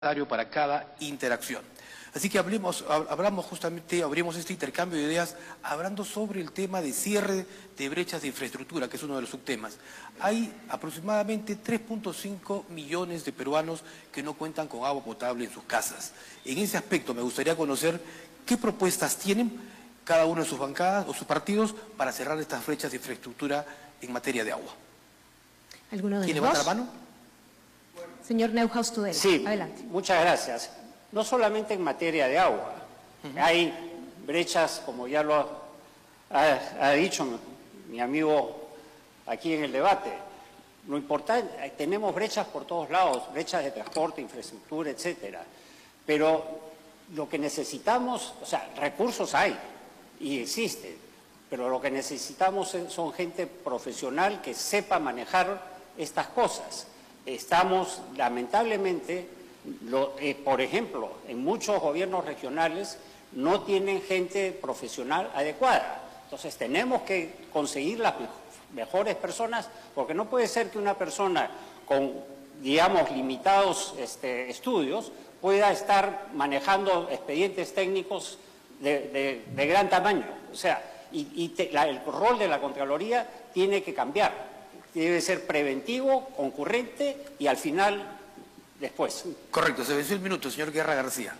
para cada interacción. Así que abrimos este intercambio de ideas hablando sobre el tema de cierre de brechas de infraestructura, que es uno de los subtemas. Hay aproximadamente 3.5 millones de peruanos que no cuentan con agua potable en sus casas. En ese aspecto me gustaría conocer qué propuestas tienen cada uno de sus bancadas o sus partidos para cerrar estas brechas de infraestructura en materia de agua. ¿Alguno de ¿Quién los levanta dos? la mano? Señor Neuhaus Tudela, Sí, adelante. muchas gracias. No solamente en materia de agua, hay brechas, como ya lo ha dicho mi amigo aquí en el debate. Lo importante, tenemos brechas por todos lados, brechas de transporte, infraestructura, etcétera. Pero lo que necesitamos, o sea, recursos hay y existen, pero lo que necesitamos son gente profesional que sepa manejar estas cosas. Estamos, lamentablemente, por ejemplo, en muchos gobiernos regionales no tienen gente profesional adecuada. Entonces tenemos que conseguir las mejores personas, porque no puede ser que una persona con, digamos, limitados estudios pueda estar manejando expedientes técnicos de gran tamaño. O sea, el rol de la Contraloría tiene que cambiar. Debe ser preventivo, concurrente y al final, después. Correcto, se venció el minuto, señor Guerra García.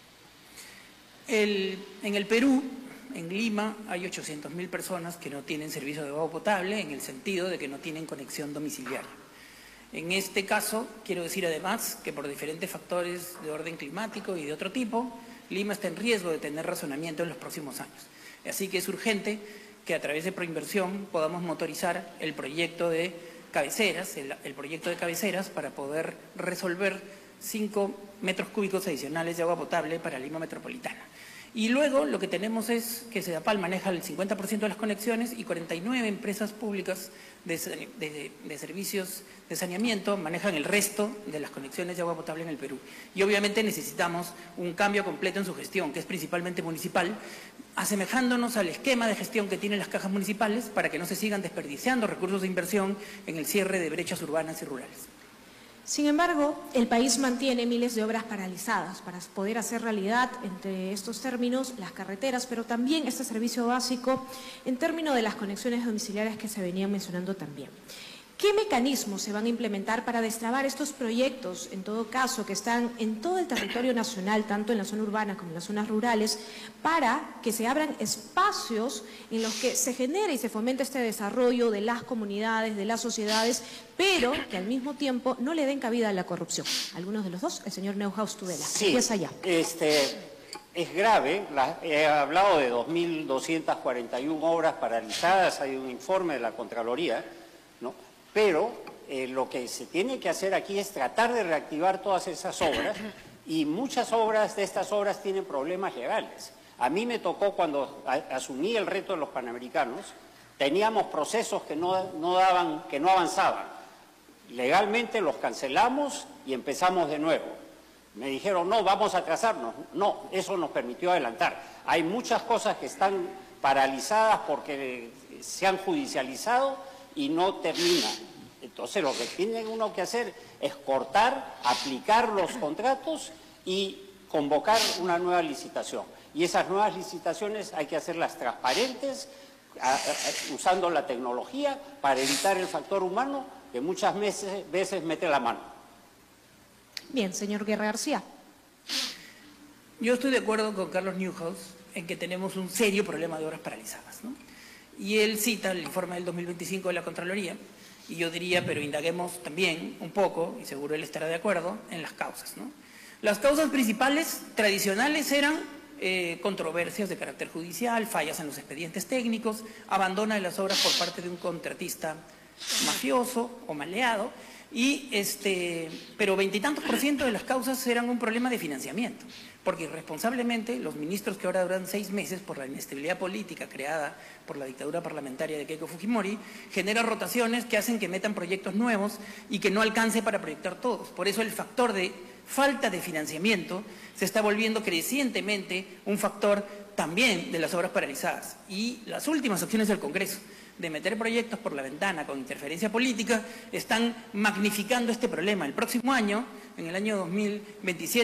En el Perú, en Lima, hay 800.000 personas que no tienen servicio de agua potable en el sentido de que no tienen conexión domiciliaria. En este caso, quiero decir además que por diferentes factores de orden climático y de otro tipo, Lima está en riesgo de tener razonamiento en los próximos años. Así que es urgente que a través de Proinversión podamos motorizar el proyecto de cabeceras, el proyecto de cabeceras para poder resolver 5 metros cúbicos adicionales de agua potable para Lima metropolitana. Y luego lo que tenemos es que Sedapal maneja el 50% de las conexiones y 49 empresas públicas de servicios de saneamiento manejan el resto de las conexiones de agua potable en el Perú. Y obviamente necesitamos un cambio completo en su gestión, que es principalmente municipal, asemejándonos al esquema de gestión que tienen las cajas municipales para que no se sigan desperdiciando recursos de inversión en el cierre de brechas urbanas y rurales. Sin embargo, el país mantiene miles de obras paralizadas para poder hacer realidad, entre estos términos, las carreteras, pero también este servicio básico en términos de las conexiones domiciliarias que se venían mencionando también. ¿Qué mecanismos se van a implementar para destrabar estos proyectos, en todo caso, que están en todo el territorio nacional, tanto en la zona urbana como en las zonas rurales, para que se abran espacios en los que se genere y se fomente este desarrollo de las comunidades, de las sociedades, pero que al mismo tiempo no le den cabida a la corrupción? ¿Algunos de los dos? El señor Neuhaus Tudela. Sí, empieza allá. Es grave, he hablado de 2.241 obras paralizadas, hay un informe de la Contraloría, ¿no? Pero lo que se tiene que hacer aquí es tratar de reactivar todas esas obras y muchas de estas obras tienen problemas legales. A mí me tocó cuando asumí el reto de los Panamericanos, teníamos procesos que no avanzaban. Legalmente los cancelamos y empezamos de nuevo. Me dijeron, no, vamos a atrasarnos. No, eso nos permitió adelantar. Hay muchas cosas que están paralizadas porque se han judicializado y no terminan. Entonces lo que tiene uno que hacer es cortar, aplicar los contratos y convocar una nueva licitación. Y esas nuevas licitaciones hay que hacerlas transparentes, usando la tecnología para evitar el factor humano que muchas veces mete la mano. Bien, señor Guerra García. Yo estoy de acuerdo con Carlos Neuhaus en que tenemos un serio problema de obras paralizadas, ¿no? Y él cita el informe del 2025 de la Contraloría, y yo diría, pero indaguemos también un poco, y seguro él estará de acuerdo, en las causas, ¿no? Las causas principales tradicionales eran controversias de carácter judicial, fallas en los expedientes técnicos, abandono de las obras por parte de un contratista mafioso o maleado, pero 20 y tantos % de las causas eran un problema de financiamiento, porque irresponsablemente los ministros que ahora duran 6 meses por la inestabilidad política creada por la dictadura parlamentaria de Keiko Fujimori, generan rotaciones que hacen que metan proyectos nuevos y que no alcance para proyectar todos. Por eso el factor de falta de financiamiento se está volviendo crecientemente un factor también de las obras paralizadas. Y las últimas acciones del Congreso de meter proyectos por la ventana con interferencia política están magnificando este problema. El próximo año en el año 2027